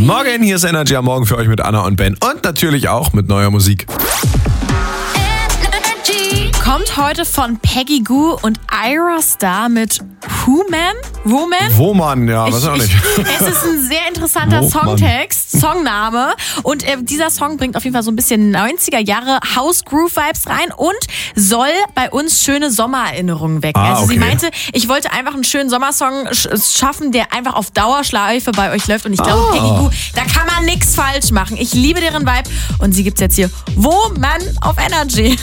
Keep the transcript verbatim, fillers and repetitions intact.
Guten Morgen, hier ist Energy am Morgen für euch mit Anna und Ben und natürlich auch mit neuer Musik. Kommt heute von Peggy Gou und Ira Star mit Who-Man? Woman? Woman, ja, was auch nicht. Es ist ein sehr interessanter Wo, Songtext, Songname. Und äh, dieser Song bringt auf jeden Fall so ein bisschen neunziger Jahre House-Groove-Vibes rein und soll bei uns schöne Sommererinnerungen wecken. Ah, also sie okay. meinte, ich wollte einfach einen schönen Sommersong sch- schaffen, der einfach auf Dauerschleife bei euch läuft. Und ich glaube, Ah. Peggy Gou, da kann man nichts falsch machen. Ich liebe deren Vibe. Und sie gibt's jetzt hier, Woman auf Energy.